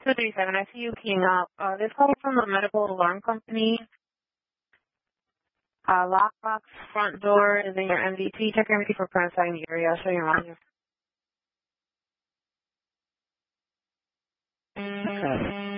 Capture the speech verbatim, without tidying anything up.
two three seven, I see you keying up. Uh, this call from the medical alarm company. Uh, lockbox front door is in your M V T. Check your M V T for current site in the area. I'll show you around here.